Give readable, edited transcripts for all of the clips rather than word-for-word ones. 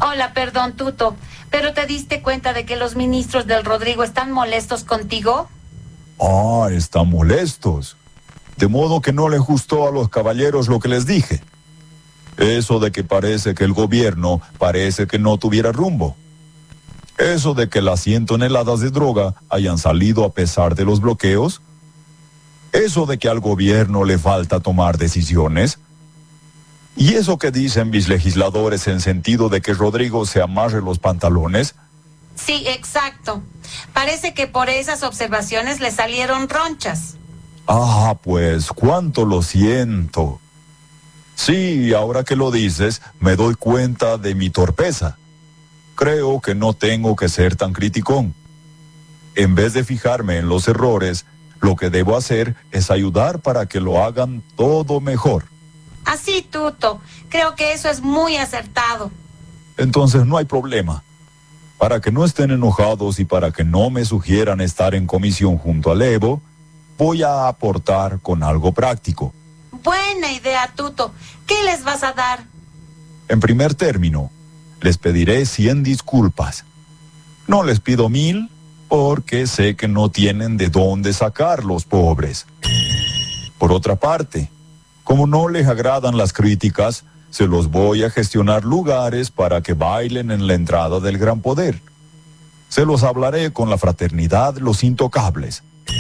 Hola, perdón, Tuto, ¿pero te diste cuenta de que los ministros del Rodrigo están molestos contigo? Ah, están molestos. De modo que no les gustó a los caballeros lo que les dije. Eso de que parece que el gobierno parece que no tuviera rumbo. Eso de que las 100 toneladas de droga hayan salido a pesar de los bloqueos. Eso de que al gobierno le falta tomar decisiones. Y eso que dicen mis legisladores en sentido de que Rodrigo se amarre los pantalones. Sí, exacto. Parece que por esas observaciones le salieron ronchas. Ah, pues, cuánto lo siento. Sí, ahora que lo dices, me doy cuenta de mi torpeza. Creo que no tengo que ser tan criticón. En vez de fijarme en los errores, lo que debo hacer es ayudar para que lo hagan todo mejor. Así, Tuto. Creo que eso es muy acertado. Entonces no hay problema. Para que no estén enojados y para que no me sugieran estar en comisión junto al Evo, voy a aportar con algo práctico. Buena idea, Tuto. ¿Qué les vas a dar? En primer término, les pediré 100 disculpas. No les pido 1000 porque sé que no tienen de dónde sacar los pobres. Por otra parte, como no les agradan las críticas, se los voy a gestionar lugares para que bailen en la entrada del Gran Poder. Se los hablaré con la fraternidad Los Intocables.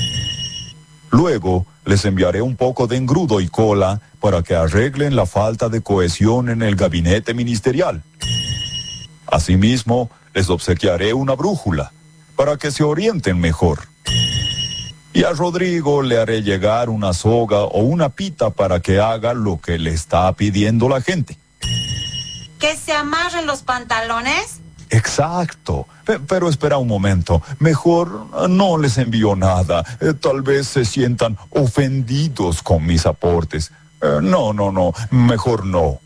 Luego, les enviaré un poco de engrudo y cola para que arreglen la falta de cohesión en el gabinete ministerial. Asimismo, les obsequiaré una brújula para que se orienten mejor. Y a Rodrigo le haré llegar una soga o una pita para que haga lo que le está pidiendo la gente. ¿Que se amarren los pantalones? Exacto. Pero espera un momento. Mejor no les envío nada. Tal vez se sientan ofendidos con mis aportes. No. Mejor no.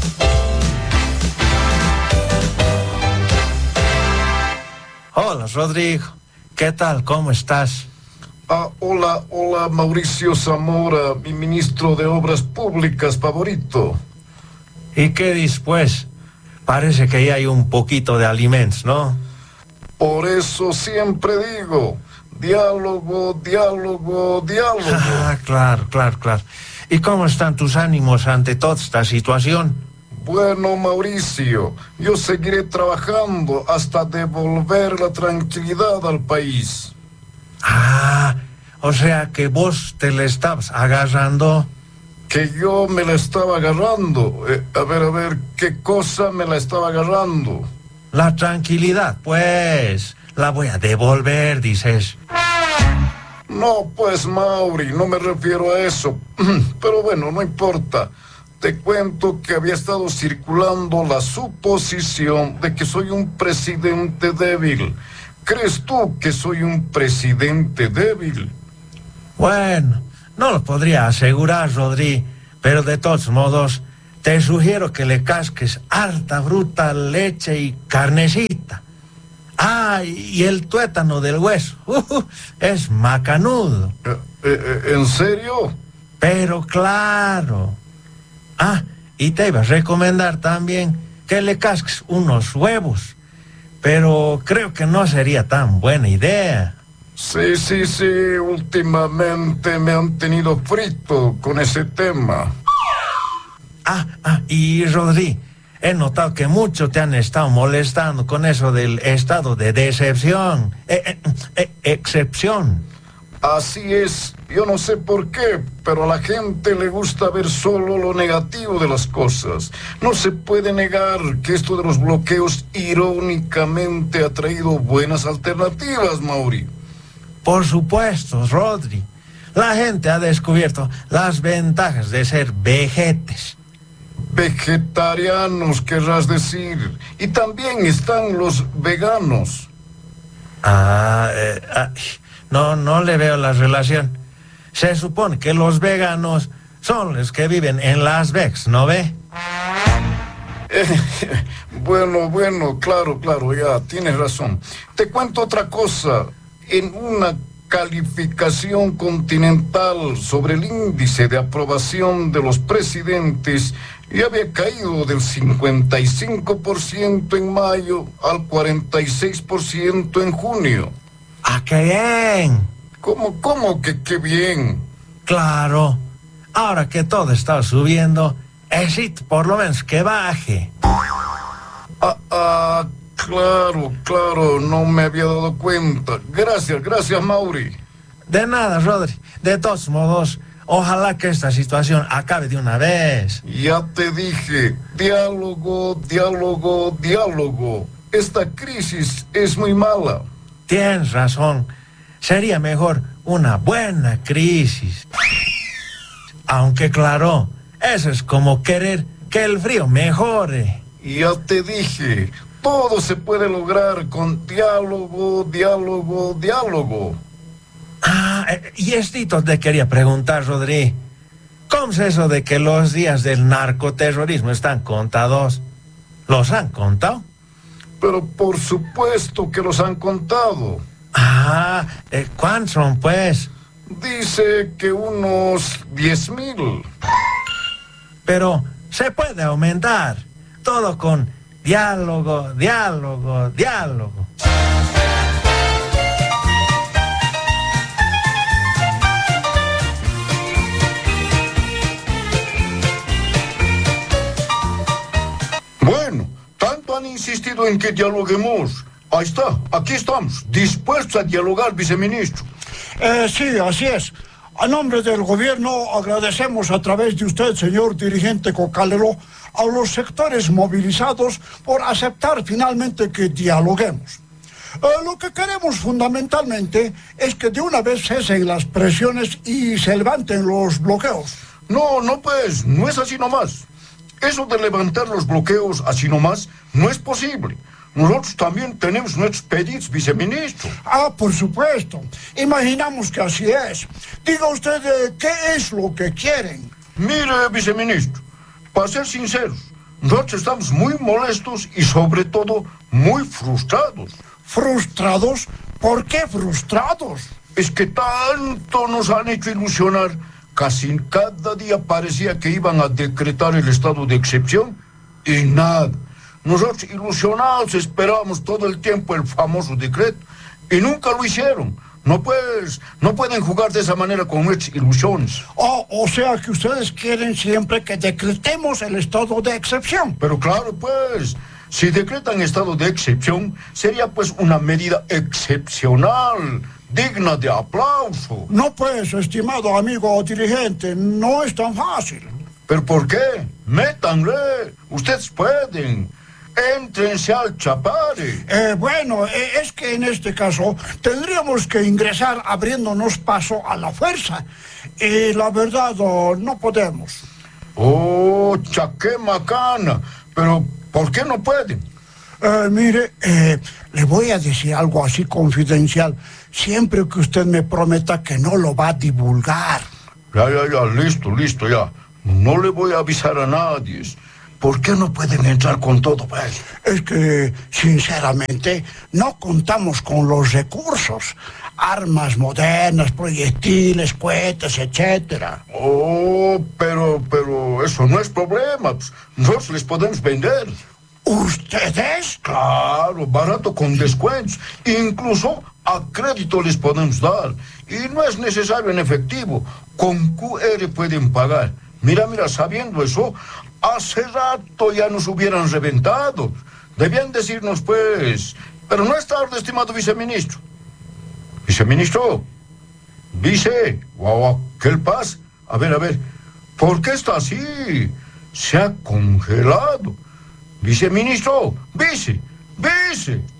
Hola, Rodrigo. ¿Qué tal? ¿Cómo estás? Hola, Mauricio Zamora, mi ministro de Obras Públicas favorito. ¿Y qué después? Parece que ya hay un poquito de alimentos, ¿no? Por eso siempre digo, diálogo. Claro. ¿Y cómo están tus ánimos ante toda esta situación? Bueno, Mauricio, yo seguiré trabajando hasta devolver la tranquilidad al país. O sea que vos te le estabas agarrando. Que yo me la estaba agarrando. A ver, ¿qué cosa me la estaba agarrando? La tranquilidad, pues, la voy a devolver, dices. No, pues, Mauri, no me refiero a eso. Pero bueno, no importa. Te cuento que había estado circulando la suposición de que soy un presidente débil. ¿Crees tú que soy un presidente débil? Bueno, no lo podría asegurar, Rodri, pero de todos modos, te sugiero que le casques harta fruta, leche y carnecita. Y el tuétano del hueso, es macanudo. ¿En serio? Pero claro. Y te iba a recomendar también que le casques unos huevos, pero creo que no sería tan buena idea. Sí, últimamente me han tenido frito con ese tema. Y Rodri, he notado que mucho te han estado molestando con eso del estado de decepción, excepción. Así es, yo no sé por qué, pero a la gente le gusta ver solo lo negativo de las cosas. No se puede negar que esto de los bloqueos irónicamente ha traído buenas alternativas, Mauri. Por supuesto, Rodri. La gente ha descubierto las ventajas de ser vegetes. Vegetarianos, querrás decir. Y también están los veganos. No le veo la relación. Se supone que los veganos son los que viven en Las Vegas, ¿no ve? Bueno, claro, ya tienes razón. Te cuento otra cosa. En una calificación continental sobre el índice de aprobación de los presidentes, y había caído del 55% en mayo al 46% en junio. ¡Ah, qué bien! ¿Cómo que qué bien? Claro, ahora que todo está subiendo, necesito por lo menos que baje. Claro, no me había dado cuenta. Gracias, Mauri. De nada, Rodri. De todos modos, ojalá que esta situación acabe de una vez. Ya te dije, diálogo. Esta crisis es muy mala. Tienes razón. Sería mejor una buena crisis. Aunque claro, eso es como querer que el frío mejore. Ya te dije, todo se puede lograr con diálogo. Y esto te quería preguntar, Rodri. ¿Cómo es eso de que los días del narcoterrorismo están contados? ¿Los han contado? Pero por supuesto que los han contado. ¿Cuántos son, pues? Dice que unos 10,000. Pero se puede aumentar. Todo con diálogo. Bueno, tanto han insistido en que dialoguemos. Ahí está, aquí estamos, dispuestos a dialogar, viceministro. Sí, así es. A nombre del gobierno agradecemos a través de usted, señor dirigente Cocalero, a los sectores movilizados por aceptar finalmente que dialoguemos. Lo que queremos fundamentalmente es que de una vez cesen las presiones y se levanten los bloqueos. No, pues, no es así nomás. Eso de levantar los bloqueos así nomás no es posible. Nosotros también tenemos nuestros pedidos, viceministro. Por supuesto. Imaginamos que así es. Diga usted, ¿qué es lo que quieren? Mire, viceministro, para ser sinceros, nosotros estamos muy molestos y sobre todo muy frustrados. ¿Frustrados? ¿Por qué frustrados? Es que tanto nos han hecho ilusionar. Casi cada día parecía que iban a decretar el estado de excepción y nada. Nosotros ilusionados esperábamos todo el tiempo el famoso decreto y nunca lo hicieron. No pueden jugar de esa manera con nuestras ilusiones. O sea que ustedes quieren siempre que decretemos el estado de excepción. Pero claro, pues, si decretan estado de excepción, sería pues una medida excepcional, digna de aplauso. No pues, estimado amigo dirigente, no es tan fácil. ¿Pero por qué? Métanle, ustedes pueden. Éntrense al chapare. Es que en este caso tendríamos que ingresar abriéndonos paso a la fuerza. Y la verdad, no podemos. Qué macana. Pero, ¿por qué no pueden? Mire, le voy a decir algo así confidencial. Siempre que usted me prometa que no lo va a divulgar. Ya, listo, ya. No le voy a avisar a nadie. ¿Por qué no pueden entrar con todo, pues? Es que, sinceramente, no contamos con los recursos. Armas modernas, proyectiles, cohetes, etcétera. Pero eso no es problema. Nosotros les podemos vender. ¿Ustedes? Claro, barato con descuentos. Incluso a crédito les podemos dar. Y no es necesario en efectivo. Con QR pueden pagar. Mira, sabiendo eso, hace rato ya nos hubieran reventado. Debían decirnos, pues. Pero no es tarde, estimado viceministro. Viceministro. Guau, ¿qué le pasa? A ver. ¿Por qué está así? Se ha congelado. Viceministro. Vice.